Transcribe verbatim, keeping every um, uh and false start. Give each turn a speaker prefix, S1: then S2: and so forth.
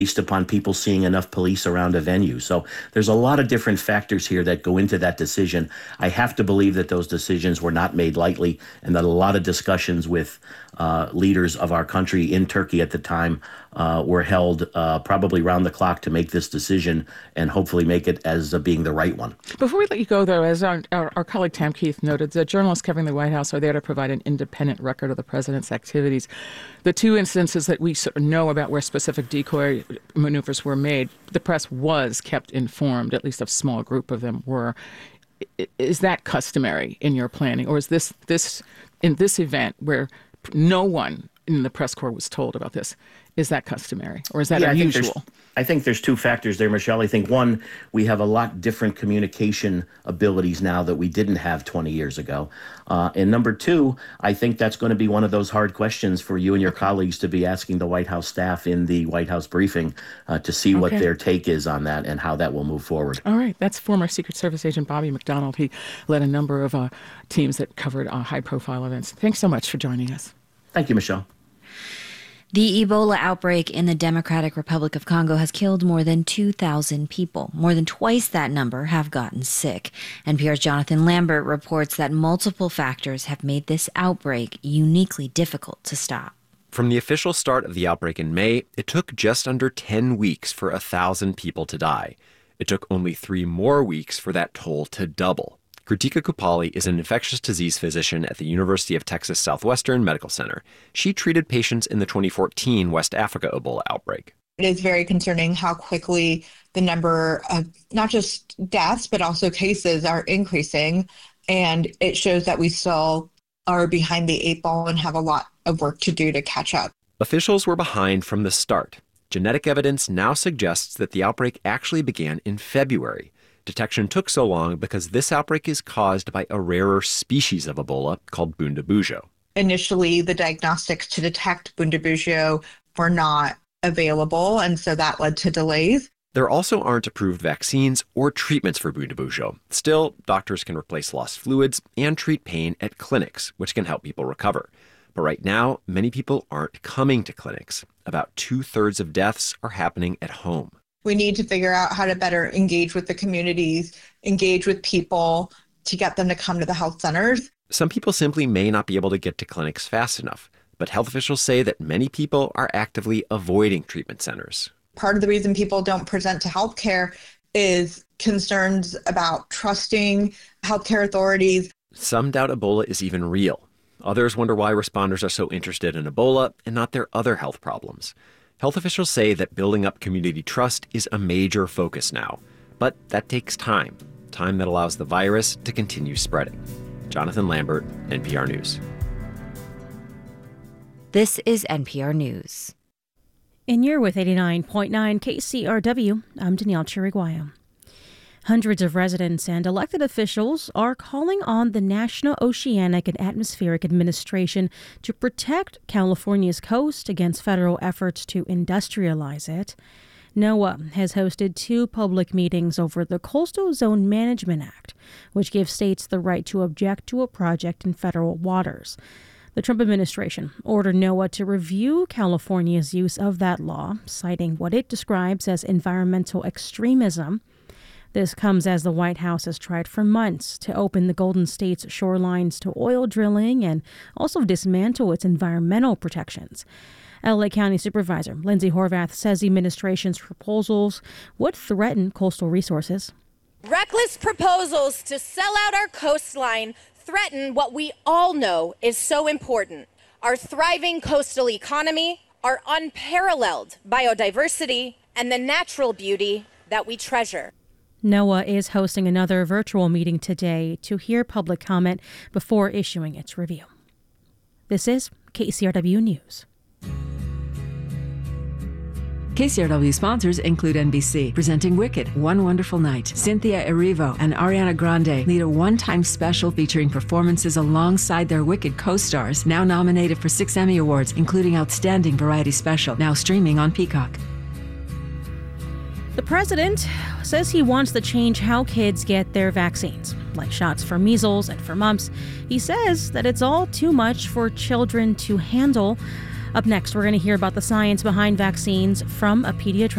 S1: based upon people seeing enough police around a venue. So there's a lot of different factors here that go into that decision. I have to believe that those decisions were not made lightly, and that a lot of discussions with uh, leaders of our country in Turkey at the time uh, were held uh, probably round the clock to make this decision and hopefully make it as uh, being the right one.
S2: Before we let you go, though, as our, our, our colleague Tam Keith noted, the journalists covering the White House are there to provide an independent record of the president's activities. The two instances that we sort of know about where specific decoy maneuvers were made, the press was kept informed, at least a small group of them were. Is that customary in your planning, or is this this in this event where no one in the press corps was told about this, is that customary, or is that
S1: yeah,
S2: unusual?
S1: I think, I think there's two factors there, Michelle. I think, one, we have a lot different communication abilities now that we didn't have twenty years ago. Uh, and number two, I think that's going to be one of those hard questions for you and your colleagues to be asking the White House staff in the White House briefing uh, to see okay. what their take is on that and how that will move forward.
S2: All right. That's former Secret Service agent Bobby McDonald. He led a number of uh, teams that covered uh, high-profile events. Thanks so much for joining us.
S1: Thank you, Michelle.
S3: The Ebola outbreak in the Democratic Republic of Congo has killed more than two thousand people. More than twice that number have gotten sick. N P R's Jonathan Lambert reports that multiple factors have made this outbreak uniquely difficult to stop.
S4: From the official start of the outbreak in May, it took just under ten weeks for one thousand people to die. It took only three more weeks for that toll to double. Kritika Kupali is an infectious disease physician at the University of Texas Southwestern Medical Center. She treated patients in the twenty fourteen West Africa Ebola outbreak.
S5: It is very concerning how quickly the number of not just deaths, but also cases are increasing. And it shows that we still are behind the eight ball and have a lot of work to do to catch up.
S4: Officials were behind from the start. Genetic evidence now suggests that the outbreak actually began in February. Detection took so long because this outbreak is caused by a rarer species of Ebola called Bundibugyo.
S5: Initially, the diagnostics to detect Bundibugyo were not available, and so that led to delays.
S4: There also aren't approved vaccines or treatments for Bundibugyo. Still, doctors can replace lost fluids and treat pain at clinics, which can help people recover. But right now, many people aren't coming to clinics. About two-thirds of deaths are happening at home.
S5: We need to figure out how to better engage with the communities, engage with people to get them to come to the health centers.
S4: Some people simply may not be able to get to clinics fast enough, but health officials say that many people are actively avoiding treatment centers.
S5: Part of the reason people don't present to healthcare is concerns about trusting healthcare authorities.
S4: Some doubt Ebola is even real. Others wonder why responders are so interested in Ebola and not their other health problems. Health officials say that building up community trust is a major focus now, but that takes time, time that allows the virus to continue spreading. Jonathan Lambert, N P R News.
S3: This is N P R News.
S6: And you're with eighty-nine point nine K C R W. I'm Danielle Chiriguayo. Hundreds of residents and elected officials are calling on the National Oceanic and Atmospheric Administration to protect California's coast against federal efforts to industrialize it. NOAA has hosted two public meetings over the Coastal Zone Management Act, which gives states the right to object to a project in federal waters. The Trump administration ordered NOAA to review California's use of that law, citing what it describes as environmental extremism. This comes as the White House has tried for months to open the Golden State's shorelines to oil drilling and also dismantle its environmental protections. L A County Supervisor Lindsay Horvath says the administration's proposals would threaten coastal resources.
S7: Reckless proposals to sell out our coastline threaten what we all know is so important: our thriving coastal economy, our unparalleled biodiversity, and the natural beauty that we treasure.
S6: NOAA is hosting another virtual meeting today to hear public comment before issuing its review. This is K C R W News.
S8: K C R W sponsors include N B C, presenting Wicked, One Wonderful Night. Cynthia Erivo and Ariana Grande lead a one-time special featuring performances alongside their Wicked co-stars, now nominated for six Emmy Awards, including Outstanding Variety Special, now streaming on Peacock.
S6: The president says he wants to change how kids get their vaccines, like shots for measles and for mumps. He says that it's all too much for children to handle. Up next, we're going to hear about the science behind vaccines from a pediatrician.